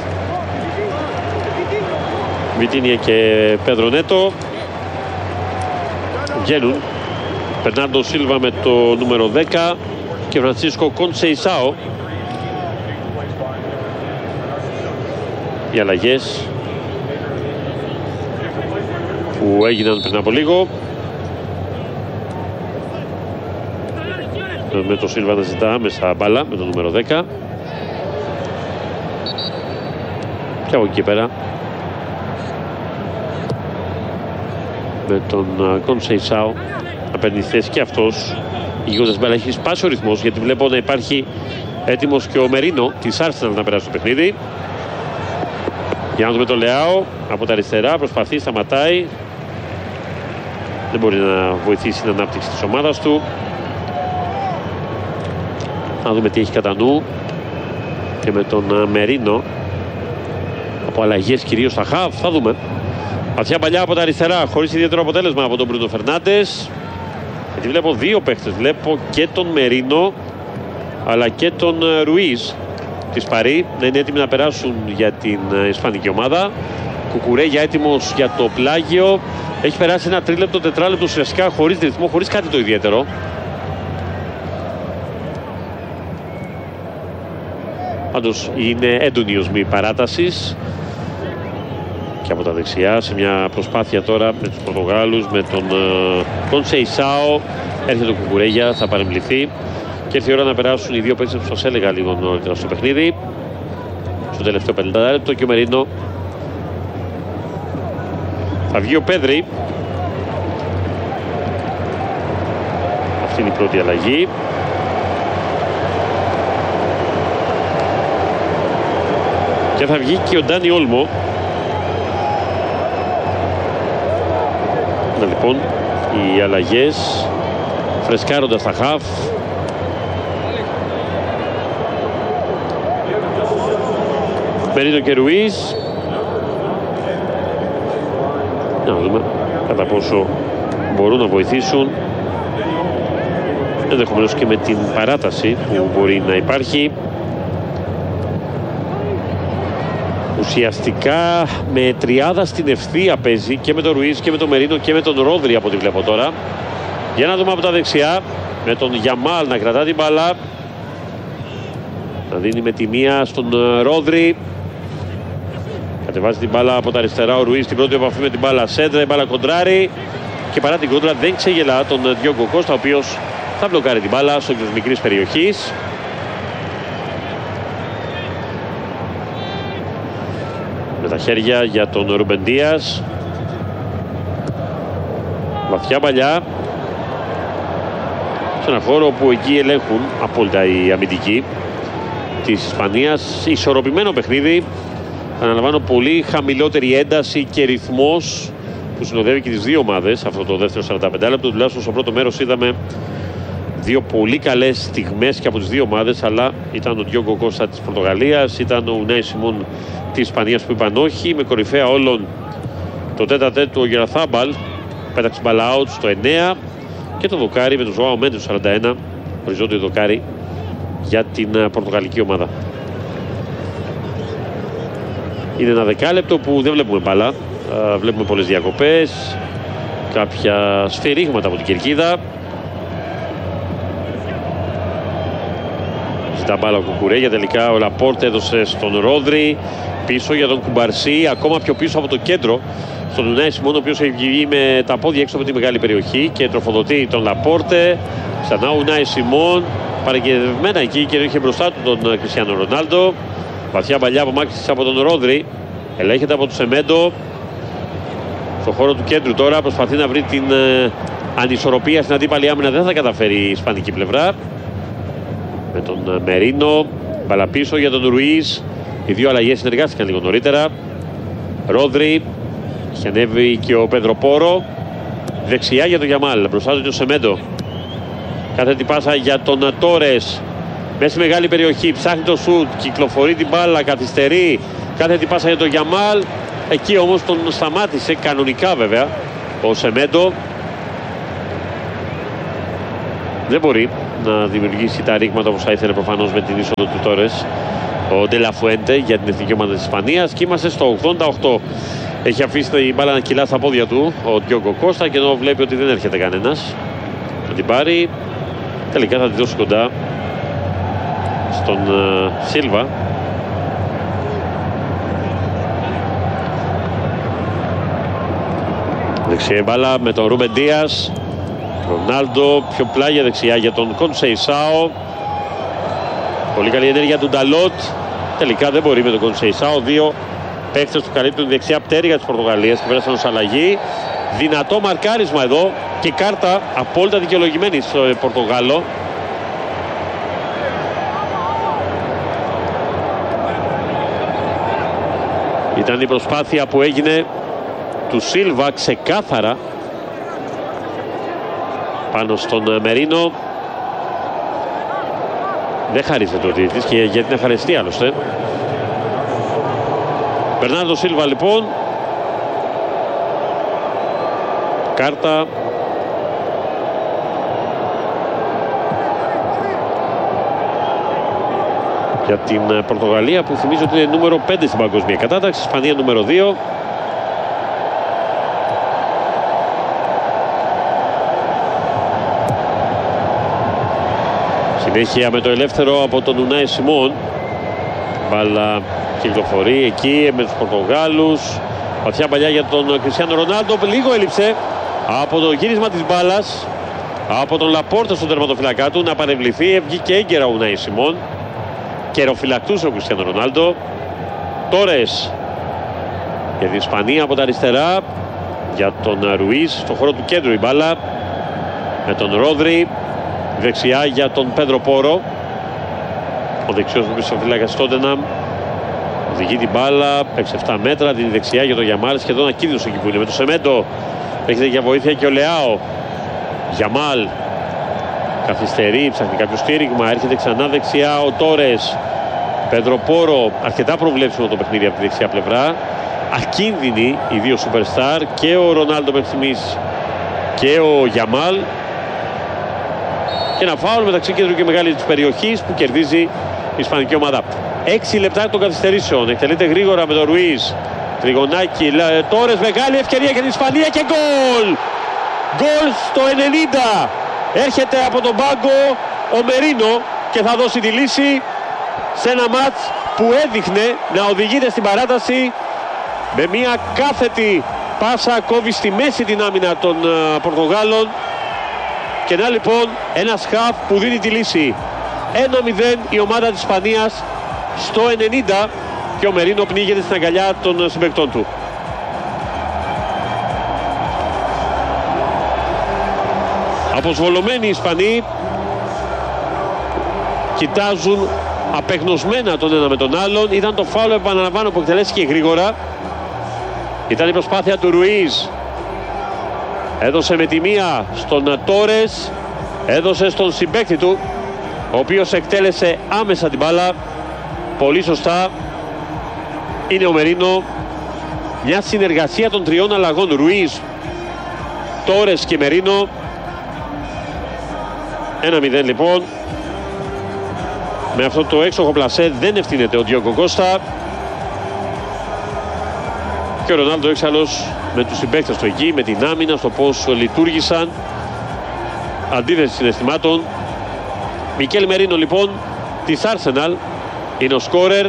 Βιτίνια και Πέδρο Νέτο βγαίνουν. Περνάντο Σίλβα με το νούμερο 10 και Φρανσίσκο Κονσεϊσάο. Οι αλλαγές που έγιναν πριν από λίγο, με το Σίλβα να ζητά άμεσα μπάλα με το νούμερο 10 και από εκεί πέρα με τον Κονσεϊσάο να παίρνει θέση και αυτός ηγώντας μπάλα. Έχει σπάσει ο ρυθμός, γιατί βλέπω να υπάρχει έτοιμος και ο Μερίνο της Arsenal να περάσει το παιχνίδι. Για να δούμε το Λεάο από τα αριστερά, προσπαθεί, σταματάει, δεν μπορεί να βοηθήσει την ανάπτυξη της ομάδας του. Να δούμε τι έχει κατά νου και με τον Μερίνο από αλλαγές κυρίως στα χαφ. Θα δούμε. Βαθιά παλιά από τα αριστερά, χωρίς ιδιαίτερο αποτέλεσμα από τον Μπρούνο Φερνάντες, γιατί βλέπω δύο παίχτες, βλέπω και τον Μερίνο αλλά και τον Ρουίζ της Παρί να είναι έτοιμοι να περάσουν για την ισπανική ομάδα. Κουκουρέγια έτοιμος για το πλάγιο. Έχει περάσει ένα τρίλεπτο, τετράλεπτο ουσιαστικά χωρίς ρυθμό, χωρίς κάτι το ιδιαίτερο. Πάντως είναι έντονη η οσμή παράτασης και από τα δεξιά σε μια προσπάθεια τώρα με τους Πορτογάλους, με τον Κονσεϊσάο. Έρχεται ο Κουκουρέγια, θα παρεμβληθεί και ήρθε η ώρα να περάσουν οι δύο παίκτες που σας έλεγα λίγο νωρίτερα στο παιχνίδι, στο τελευταίο 50 λεπτό, και ο Μερίνο. Θα βγει ο Πέδρη. Αυτή είναι η πρώτη αλλαγή. Και θα βγει και ο Ντάνι Όλμο. Να λοιπόν οι αλλαγές φρεσκάροντας τα χαφ. Μερίνο και Ρουίζ. Να δούμε κατά πόσο μπορούν να βοηθήσουν, ενδεχομένως και με την παράταση που μπορεί να υπάρχει. Ουσιαστικά με τριάδα στην ευθεία παίζει και με τον Ρουίζ και με τον Μερίνο και με τον Ρόδρι από ό,τι βλέπω τώρα. Για να δούμε από τα δεξιά, με τον Γιαμάλ να κρατά την μπάλα, να δίνει με τη μία στον Ρόδρι. Κατεβάζει την μπάλα από τα αριστερά ο Ρουίζ, την πρώτη επαφή με την μπάλα σέντρα, η μπάλα κοντράρει και παρά την κόντρα δεν ξεγελά τον Διόγκο Κώστα, ο οποίος θα μπλοκάρει την μπάλα στο κέντρο της μικρής περιοχής. Με τα χέρια για τον Ρούμπεν Ντίας. Βαθιά παλιά σε ένα χώρο που εκεί ελέγχουν απόλυτα οι αμυντικοί της Ισπανίας. Ισορροπημένο παιχνίδι. Αναλαμβάνω πολύ χαμηλότερη ένταση και ρυθμός που συνοδεύει και τις δύο ομάδες αυτό το δεύτερο 45 λεπτό. Τουλάχιστον στο πρώτο μέρος είδαμε δύο πολύ καλές στιγμές και από τις δύο ομάδες, αλλά ήταν ο Διόγκο Κώστα της Πορτογαλίας, ήταν ο Ουνάι Σιμών της Ισπανίας που είπαν όχι, με κορυφαία όλων το τέτα-τέτ του Γεραθάμπαλ, πέταξε μπάλα out στο 9, και το δοκάρι με τον Ζωάο Μέντε στο 41, οριζόντιο δοκάρι για την πορτογαλική ομάδα. Είναι ένα δεκάλεπτο που δεν βλέπουμε μπάλα, βλέπουμε πολλές διακοπές, κάποια σφυρίγματα από την κερκίδα. Ζητά μπάλα ο Κουκουρέγια, τελικά ο Λαπόρτε έδωσε στον Ρόδρι, πίσω για τον Κουμπαρσί, ακόμα πιο πίσω από το κέντρο στον Ουνάι Σιμών, ο οποίος έχει βγει με τα πόδια έξω από τη μεγάλη περιοχή και τροφοδοτεί τον Λαπόρτε. Ξανά ο Ουνάι Σιμών, παραγγελμένα εκεί και είχε μπροστά του τον Κριστιάνο Ρονάλντο. Βαθιά παλιά απομάκρυνση από τον Ρόδρι, ελέγχεται από τον Σεμέντο. Στο χώρο του κέντρου τώρα προσπαθεί να βρει την ανισορροπία στην αντίπαλη άμυνα, δεν θα καταφέρει η ισπανική πλευρά. Με τον Μερίνο, μπάλα πίσω για τον Ρουίζ. Οι δύο αλλαγές συνεργάστηκαν λίγο νωρίτερα. Ρόδρι, είχε ανέβει και ο Πέδρο Πόρο. Δεξιά για τον Γιαμάλ, μπροστά του ο Σεμέντο. Κάθετη πάσα για τον Τόρες. Μέσα στη μεγάλη περιοχή, ψάχνει το σουτ, κυκλοφορεί την μπάλα, καθυστερεί. Κάθετη πάσα για τον Γιαμάλ. Εκεί όμως τον σταμάτησε, κανονικά βέβαια, ο Σεμέντο. δεν μπορεί να δημιουργήσει τα ρήγματα όπως θα ήθελε προφανώς με την είσοδο του Τόρες ο Ντελαφουέντε για την εθνική ομάδα της Ισπανίας. Και είμαστε στο 88. Έχει αφήσει την μπάλα να κυλά στα πόδια του ο Διόγκο Κώστα και ενώ βλέπει ότι δεν έρχεται κανένας να την πάρει, τελικά θα τη δώσει κοντά στον Σίλβα. Δεξιά μπάλα με τον Ρούμπεν Ντίας. Ρονάλντο, πιο πλάγια δεξιά για τον Κονσεϊσάο. Πολύ καλή ενέργεια του Νταλότ. Τελικά δεν μπορεί με τον Κονσεϊσάο. Δύο παίκτες του καλύπτουν δεξιά πτέρυγα της Πορτογαλίας και πέρασαν ως αλλαγή. Δυνατό μαρκάρισμα εδώ και κάρτα απόλυτα δικαιολογημένη στο Πορτογάλο. Ήταν η προσπάθεια που έγινε του Σίλβα ξεκάθαρα πάνω στον Μερίνο. Δεν χαρίζεται ο διαιτητής και γιατί να χαριστεί άλλωστε. Μπερνάρντο Σίλβα λοιπόν. Κάρτα. Για την Πορτογαλία που θυμίζω ότι είναι νούμερο 5 στην παγκόσμια κατάταξη. Ισπανία νούμερο 2. Συνέχεια με το ελεύθερο από τον Ουνάι Σιμών. Μπάλα κυκλοφορεί εκεί με τους Πορτογάλους. Βαθιά παλιά για τον Κριστιάνο Ρονάλντο. Λίγο έλειψε από το γύρισμα της μπάλας από τον Λαπόρτα στον τερματοφυλακά του να παρευληθεί. Βγήκε έγκαιρα ο Ουνάι Σιμών. Καιροφυλακτούσε ο Κριστιάνο Ρονάλντο. Τόρες για την Ισπανία από τα αριστερά. Για τον Ρουίς στο χώρο του κέντρου η μπάλα με τον Ρόδρι. Δεξιά για τον Πέντρο Πόρο. Ο δεξιός του μισοφυλάκας Τότεναμ οδηγεί την μπάλα 6-7 μέτρα. Την δεξιά για τον Γιαμάλ. Σχεδόν ακίνδυνος εκεί που είναι με το Σεμέντο. Έχετε για βοήθεια και ο Λεάο. Γιαμάλ καθυστερεί, ψάχνει κάποιο στήριγμα. Έρχεται ξανά δεξιά ο Τόρες. Πέντρο Πόρο. Αρκετά προβλέψιμο το παιχνίδι από τη δεξιά πλευρά. Ακίνδυνοι οι δύο superstar. Και ο Ρονάλντο μέχρι στιγμής και ο Γιαμάλ. Και ένα φάουλ μεταξύ κέντρου και μεγάλη της περιοχής που κερδίζει η ισπανική ομάδα. 6 λεπτά των καθυστερήσεων. Εκτελείται γρήγορα με τον Ρουίς. Τριγωνάκι. Τόρες, μεγάλη ευκαιρία για την Ισπανία και γκολ! Γκολ στο 90. Έρχεται από τον πάγκο ο Μερίνο και θα δώσει τη λύση σε ένα μάτς που έδειχνε να οδηγείται στην παράταση με μια κάθετη πάσα. Κόβει στη μέση την άμυνα των Πορτογάλων. Και να λοιπόν ένας χαφ που δίνει τη λύση. 1-0 η ομάδα της Ισπανίας στο 90 και ο Μερίνο πνίγεται στην αγκαλιά των συμπαικτών του. Αποσβολωμένοι οι Ισπανοί κοιτάζουν απεγνωσμένα τον ένα με τον άλλον. Ήταν το φάουλ, επαναλαμβάνω, που εκτελέστηκε γρήγορα. Ήταν η προσπάθεια του Ρουίς. Έδωσε με τη μία στον Τόρες. Έδωσε στον συμπαίκτη του, ο οποίος εκτέλεσε άμεσα την μπάλα. Πολύ σωστά. Είναι ο Μερίνο. Μια συνεργασία των τριών αλλαγών. Ρουίς, Τόρες και Μερίνο. 1-0 λοιπόν. Με αυτό το έξοχο πλασέ δεν ευθύνεται ο Διόγκο Κώστα. Και ο Ρονάλντο έξαλλος με τους συμπαίκτες του εκεί, με την άμυνα, στο πώς λειτουργήσαν. Αντίθεση συναισθημάτων. Μικέλ Μερίνο λοιπόν της Arsenal είναι ο σκόρερ.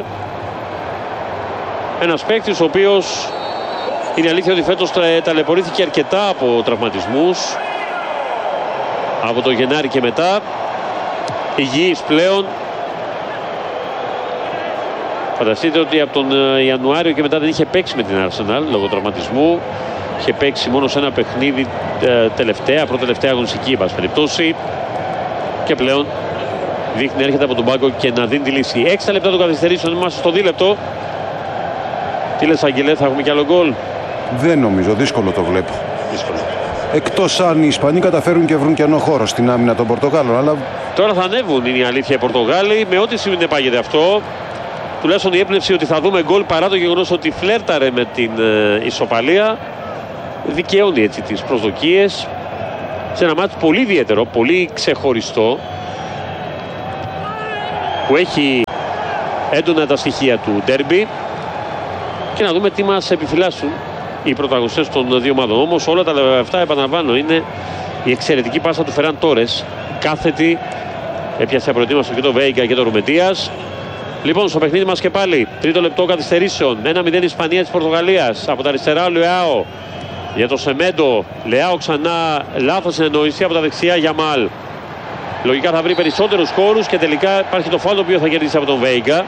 Ένας παίκτης ο οποίος είναι αλήθεια ότι φέτος ταλαιπωρήθηκε αρκετά από τραυματισμούς από το Γενάρη και μετά. Υγιής πλέον. Φανταστείτε ότι από τον Ιανουάριο και μετά δεν είχε παίξει με την Arsenal λόγω τραυματισμού. Είχε παίξει μόνο σε ένα παιχνίδι πρώτη-τελευταία αγωνιστική, εν πάση περιπτώσει. Και πλέον δείχνει έρχεται από τον πάγκο και να δίνει τη λύση. 6 λεπτά των καθυστερήσεων, είμαστε στο δίλεπτο. Τι λες, Αγγελέ, θα έχουμε κι άλλο γκολ? Δεν νομίζω, δύσκολο το βλέπω. Δύσκολο. Εκτός αν οι Ισπανοί καταφέρουν και βρουν κενό χώρο στην άμυνα των Πορτογάλων. Αλλά τώρα θα ανέβουν, είναι η αλήθεια, οι Πορτογάλοι, με ό,τι συνεπάγεται αυτό. Τουλάχιστον η έμπνευση ότι θα δούμε γκολ, παρά το γεγονός ότι φλέρταρε με την ισοπαλία, δικαιώνει έτσι τις προσδοκίες. σε ένα μάτι πολύ ιδιαίτερο, πολύ ξεχωριστό, που έχει έντονα τα στοιχεία του ντέρμπι, και να δούμε τι μας επιφυλάσσουν οι πρωταγωνιστές των δύο ομάδων. Όμως όλα τα αυτά, επαναλαμβάνω, είναι η εξαιρετική πάσα του Φεράν Τόρες, κάθετη, έπιασε απροετοίμαστο και το Βέιγκα και το Ρουμεντίας. Λοιπόν, στο παιχνίδι μας και πάλι, τρίτο λεπτό καθυστερήσεων, 1-0 Ισπανία της Πορτογαλίας. Από τα αριστερά ο Λεάο για το Σεμέντο. Λεάο ξανά, λάθος συνεννόηση, από τα δεξιά Γιαμάλ. Λογικά θα βρει περισσότερους χώρους και τελικά υπάρχει το φάουλ το οποίο θα κερδίσει από τον Βέιγκα.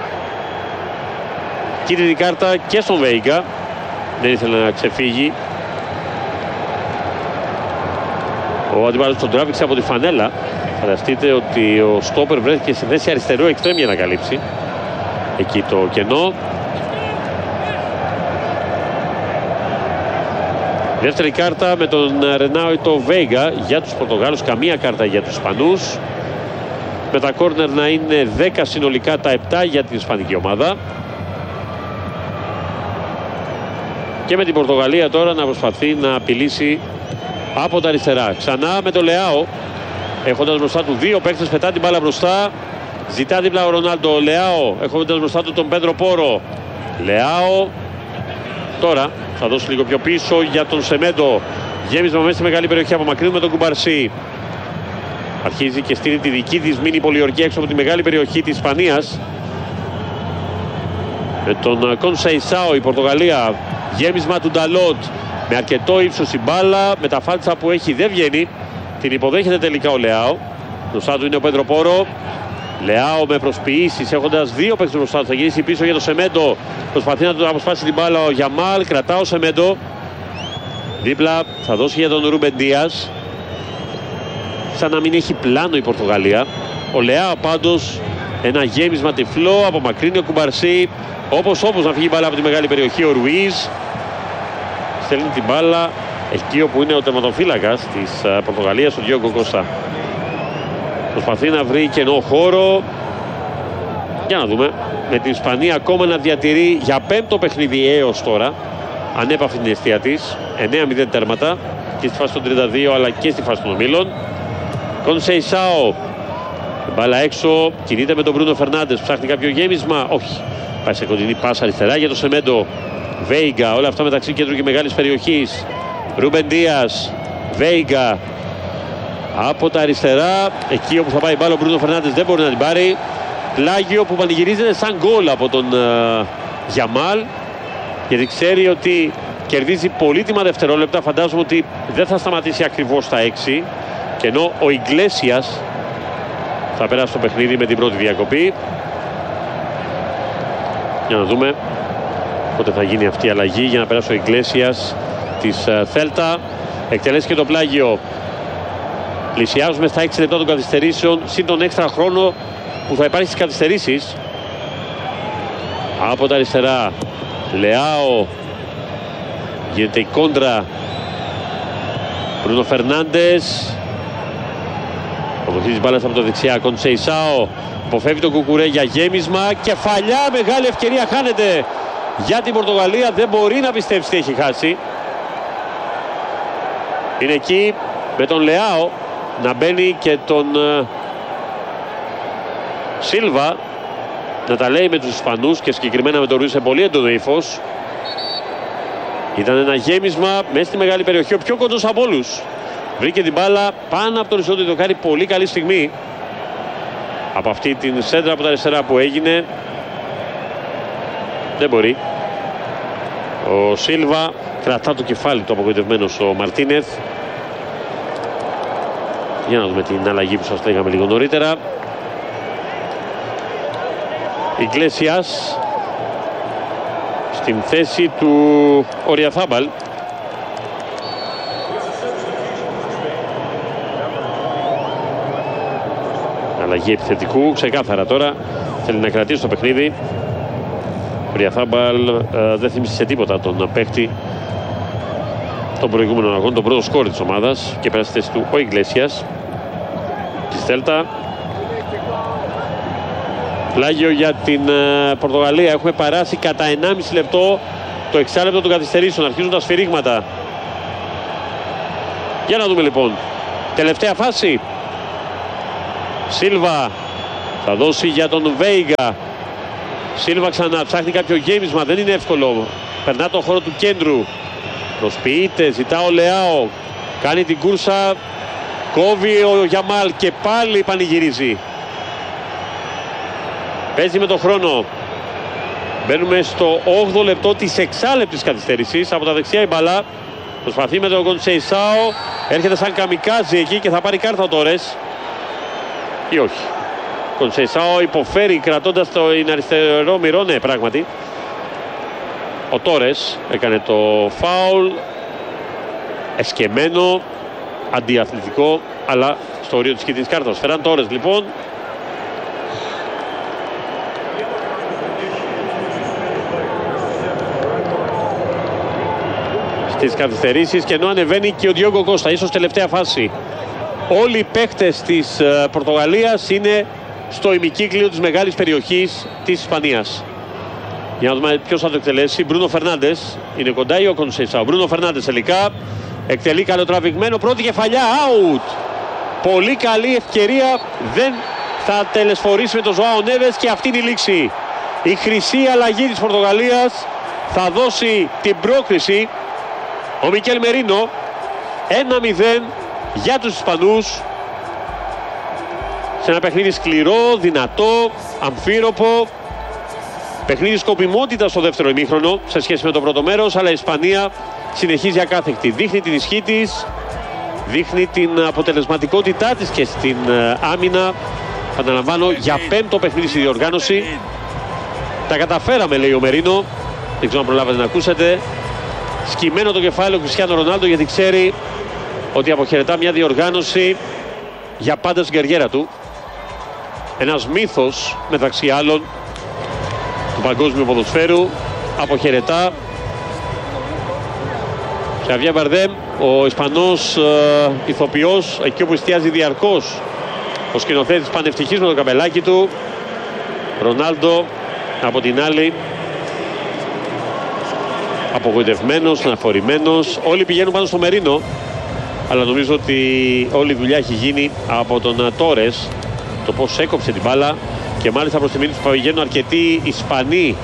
Κίτρινη κάρτα και στον Βέιγκα, δεν ήθελε να ξεφύγει. Ο αντιπάλος τον τράβηξε από τη φανέλα. Φανταστείτε ότι ο στόπερ βρέθηκε στη θέση αριστερού εξτρέμ για να καλύψει εκεί το κενό. Δεύτερη κάρτα με τον Ρενάο ή το Βέιγκα για τους Πορτογάλους, καμία κάρτα για τους Ισπανούς. Με τα κόρνερ να είναι 10 συνολικά, τα 7 για την Ισπανική ομάδα. Και με την Πορτογαλία τώρα να προσπαθεί να απειλήσει από τα αριστερά. Ξανά με το Λεάο, έχοντας μπροστά του δύο παίκτες, πετά την μπάλα μπροστά. Ζητά δίπλα ο Ρονάλντο. Λεάο, έχοντας μπροστά του τον Πέντρο Πόρο. Λεάο, τώρα θα δώσει λίγο πιο πίσω για τον Σεμέντο. Γέμισμα μέσα στη μεγάλη περιοχή, απομακρύνουμε τον Κουμπαρσί. Αρχίζει και στείλει τη δική της μίνι πολιορκία έξω από τη μεγάλη περιοχή της Ισπανίας. Με τον Κονσεϊσάο η Πορτογαλία. Γέμισμα του Νταλότ με αρκετό ύψος η μπάλα. Με τα φάλτσα που έχει δεν βγαίνει. Την υποδέχεται τελικά ο Λεάο. Μπροστά του είναι ο Πέντρο Πόρο. Λεάο με προσποιήσεις, έχοντας δύο παίκτες μπροστά του. Θα γυρίσει πίσω για το Σεμέντο. Προσπαθεί να του αποσπάσει την μπάλα ο Γιαμάλ. Κρατά ο Σεμέντο. Δίπλα θα δώσει για τον Ρούμπεν Ντίας. Σαν να μην έχει πλάνο η Πορτογαλία. Ο Λεάο πάντως ένα γέμισμα τυφλό. Απομακρύνει ο Κουμπαρσί. Όπως να φύγει η μπάλα από τη μεγάλη περιοχή. Ο Ρουίζ στέλνει την μπάλα εκεί όπου είναι ο τερματοφύλακας της Πορτογαλίας, ο Διόγκο Κώστα. Προσπαθεί να βρει κενό χώρο. Για να δούμε. Με την Ισπανία ακόμα να διατηρεί για πέμπτο παιχνίδι έως τώρα ανέπαυτη την αιστεία της. 9-0 τέρματα και στη φάση των 32 αλλά και στη φάση των ομίλων. Κονσεϊσάο. Μπάλα έξω. Κινείται με τον Μπρούνο Φερνάντες. Ψάχνει κάποιο γέμισμα. Όχι. Πάει σε κοντινή πάσα αριστερά για το Σεμέντο. Βέιγκα. Όλα αυτά μεταξύ κέντρου και μεγάλης περιοχής. Ρούμπεν Ντίας. Βέιγκα. Από τα αριστερά. Εκεί όπου θα πάει η μπάλα ο Μπρούνο Φερνάντες δεν μπορεί να την πάρει. Πλάγιο που πανηγυρίζεται σαν γκολ από τον Γιαμάλ. Γιατί ξέρει ότι κερδίζει πολύτιμα δευτερόλεπτα. Φαντάζομαι ότι δεν θα σταματήσει ακριβώς στα 6. Και ενώ ο Ιγκλέσιας θα περάσει το παιχνίδι με την πρώτη διακοπή. Για να δούμε πότε θα γίνει αυτή η αλλαγή για να περάσει ο Ιγκλέσιας της Θέλτα. Εκτελέσει και το πλάγιο. Πλησιάζουμε στα 6 λεπτά των καθυστερήσεων, συν τον έξτρα χρόνο που θα υπάρχει στις καθυστερήσεις. Από τα αριστερά Λεάο. Γίνεται η κόντρα. Μπρούνο Φερνάντες. Αποθείς μπάλας από το δεξιά. Κονσεϊσάο. Αποφεύγει τον Κουκουρέ για γέμισμα. Κεφαλιά, μεγάλη ευκαιρία χάνεται για την Πορτογαλία. Δεν μπορεί να πιστέψει τι έχει χάσει. Είναι εκεί με τον Λεάο να μπαίνει και τον Σίλβα να τα λέει με τους Ισπανούς και συγκεκριμένα με τον Ρουίς σε πολύ έντονο ύφος. Ήταν ένα γέμισμα μέσα στη μεγάλη περιοχή, ο πιο κοντός από όλους. Βρήκε την μπάλα πάνω από τον Ρισόντο, το κάνει πολύ καλή στιγμή. Από αυτή την σέντρα από τα αριστερά που έγινε δεν μπορεί. Ο Σίλβα κρατά το κεφάλι του απογοητευμένος ο Μαρτίνεθ. Για να δούμε την αλλαγή που σας λέγαμε λίγο νωρίτερα. Ιγκλέσιας στην θέση του Οριαθάμπαλ. Αλλαγή επιθετικού, ξεκάθαρα τώρα. Θέλει να κρατήσει το παιχνίδι. Ο Οριαθάμπαλ δεν θύμισε σε τίποτα τον παίχτη των προηγούμενων αγώνων, τον πρώτο σκόρ της ομάδας, και πέρασε στη θέση του ο Ιγκλέσιας της Θέλτα. Πλάγιο για την Πορτογαλία. Έχουμε παράσει κατά 1,5 λεπτό το εξάλεπτο των καθυστερήσεων. Αρχίζουν τα σφυρίγματα. Για να δούμε λοιπόν Τελευταία φάση. Σίλβα θα δώσει για τον Βέιγα. Σίλβα ξανά ψάχνει κάποιο γέμισμα, δεν είναι εύκολο. Περνά τον χώρο του κέντρου. Προσποιείται, ζητά ο Λεάο. Κάνει την κούρσα. Κόβει ο Γιαμάλ και πάλι πανηγυρίζει. Παίζει με τον χρόνο. Μπαίνουμε στο 8ο λεπτό της εξάλεπτης καθυστέρησης. Από τα δεξιά η μπαλά. Προσπαθεί με τον Κονσεϊσάο. Έρχεται σαν καμικάζι εκεί και θα πάρει κάρτα ο Τόρες. Ή όχι. Ο Κονσεϊσάο υποφέρει κρατώντας το αριστερό μυρό. Ναι, πράγματι. Ο Τόρες έκανε το φάουλ. Εσκεμμένο. Αντιαθλητικό. Αλλά στο όριο της κίτρινης κάρτας. Φεράν Τόρες λοιπόν. Στις καθυστερήσεις, και ενώ ανεβαίνει και ο Διόγκο Κώστα, ίσως τελευταία φάση. Όλοι οι παίκτες της Πορτογαλίας είναι στο ημικύκλιο της μεγάλης περιοχής της Ισπανίας. Για να δούμε ποιος θα το εκτελέσει. Μπρούνο Φερνάντες είναι κοντά ή ο Κονσέισα. Μπρούνο Φερνάντες τελικά εκτελεί καλοτραβηγμένο, πρώτη κεφαλιά, out. Πολύ καλή ευκαιρία, δεν θα τελεσφορήσει με τον Ζωάο Νέβες και αυτή είναι η λήξη. Η χρυσή αλλαγή της Πορτογαλίας θα δώσει την πρόκριση. Ο Μικέλ Μερίνο, 1-0 για τους Ισπανούς. Σε ένα παιχνίδι σκληρό, δυνατό, αμφίροπο. Παιχνίδι σκοπιμότητα στο δεύτερο ημίχρονο σε σχέση με το πρώτο μέρος, αλλά η Ισπανία συνεχίζει ακάθεκτη. Δείχνει την ισχύ της, δείχνει την αποτελεσματικότητά της και στην άμυνα. Αναλαμβάνω, για πέμπτο παιχνίδι στη διοργάνωση. Τα καταφέραμε, λέει ο Μερίνο. Δεν ξέρω αν προλάβατε να ακούσετε. Σκυμμένο το κεφάλι ο Κριστιάνο Ρονάλντο, γιατί ξέρει ότι αποχαιρετά μια διοργάνωση για πάντα στην καριέρα του. Ένας μύθος μεταξύ άλλων του παγκόσμιου ποδοσφαίρου. Αποχαιρετά. Xavier Bardem, ο Ισπανός ηθοποιός, εκεί όπου εστιάζει διαρκώς ο σκηνοθέτης, πανευτυχής με το καπελάκι του. Ρονάλντο από την άλλη απογοητευμένος, αναφορημένος. Όλοι πηγαίνουν πάνω στο Μερίνο, αλλά νομίζω ότι όλη η δουλειά έχει γίνει από τον Τόρες. Το πώς έκοψε την μπάλα, και μάλιστα προς τη μήνυση που πηγαίνουν αρκετοί Ισπανοί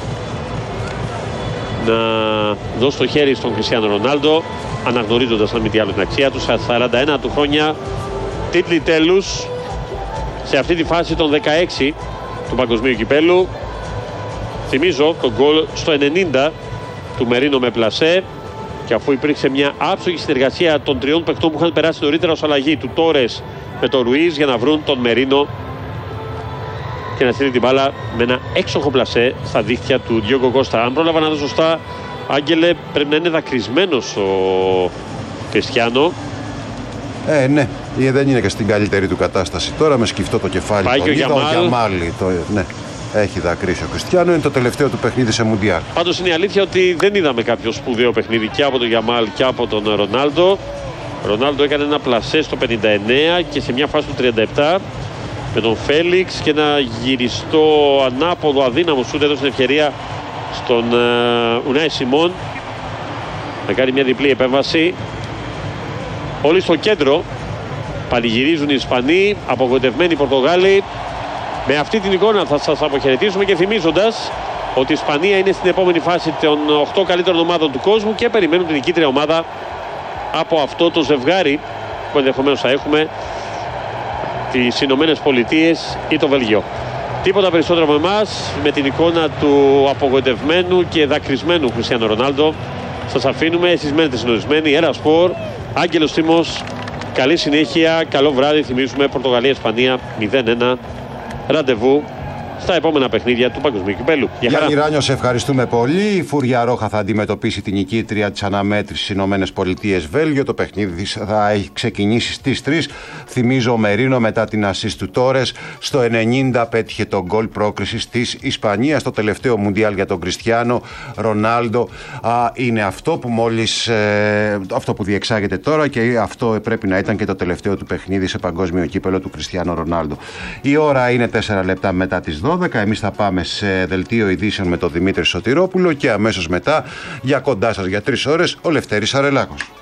να δώσει το χέρι στον Κριστιάνο Ρονάλντο, αναγνωρίζοντας αν μη τι άλλο την αξία του. Στα 41 του χρόνια, τίτλοι τέλους σε αυτή τη φάση των 16 του παγκοσμίου κυπέλου. Θυμίζω τον γκολ στο 90 του Μερίνο με πλασέ, και αφού υπήρξε μια άψογη συνεργασία των τριών παικτών που είχαν περάσει νωρίτερα ως αλλαγή, του Τόρες με τον Ρουίζ, για να βρουν τον Μερίνο και να στείλει την μπάλα με ένα έξοχο πλασέ στα δίχτυα του Διόγκο Κώστα. Αν πρόλαβα να δω σωστά, Άγγελε, πρέπει να είναι δακρυσμένος ο Κριστιάνο. Ναι, δεν είναι και στην καλύτερη του κατάσταση τώρα, με σκυφτό το κεφάλι. Πάει και ο Γιαμάλ. Ναι. Έχει δακρύσει ο Κριστιάνο, είναι το τελευταίο του παιχνίδι σε Μουντιάλ. Πάντως είναι η αλήθεια ότι δεν είδαμε κάποιο σπουδαίο παιχνίδι και από τον Γιαμάλ και από τον Ρονάλντο. Ρονάλντο έκανε ένα πλασέ στο 59 και σε μια φάση του 37 με τον Φέλιξ, και ένα γυριστό ανάποδο αδύναμο σούτ έδωσε την ευκαιρία στον Ουνάι Σιμών να κάνει μια διπλή επέμβαση. Όλοι στο κέντρο πανηγυρίζουν οι Ισπανοί, απογοητευμένοι οι Πορτογάλοι. Με αυτή την εικόνα θα σας αποχαιρετήσουμε, και θυμίζοντας ότι η Ισπανία είναι στην επόμενη φάση των 8 καλύτερων ομάδων του κόσμου και περιμένουν την νικήτρια ομάδα από αυτό το ζευγάρι που ενδεχομένως θα έχουμε, τις Ηνωμένες Πολιτείες ή το Βέλγιο. Τίποτα περισσότερο από εμάς, με την εικόνα του απογοητευμένου και δακρυσμένου Κριστιάνο Ρονάλντο. Σας αφήνουμε, εσείς μένετε συντονισμένοι. Ένα Σπορ, Άγγελος Τίμος, καλή συνέχεια, καλό βράδυ. Θυμίζουμε Πορτογαλία-Ισπανία 0-1. Ραντεβού στα επόμενα παιχνίδια του Παγκοσμίου Κυπέλου. Γιάννη Ράνιο, σε ευχαριστούμε πολύ. Η Φούρια Ρόχα θα αντιμετωπίσει την νικήτρια της αναμέτρησης Ηνωμένες Πολιτείες Βέλγιο. Το παιχνίδι θα έχει ξεκινήσει στις 3. Θυμίζω, ο Μερίνο μετά την ασίστ του Τόρες στο 90 πέτυχε τον γκολ πρόκρισης της Ισπανίας. Το τελευταίο Μουντιάλ για τον Κριστιάνο Ρονάλντο είναι αυτό που αυτό που διεξάγεται τώρα, και αυτό πρέπει να ήταν και το τελευταίο του παιχνίδι σε παγκόσμιο κύπελο του Κριστιάνο Ρονάλντο. Η ώρα είναι 4 λεπτά μετά τις 12. Εμείς θα πάμε σε δελτίο ειδήσεων με τον Δημήτρη Σωτηρόπουλο, και αμέσως μετά, για κοντά σας για 3 ώρες, ο Λευτέρης Αρελάκος.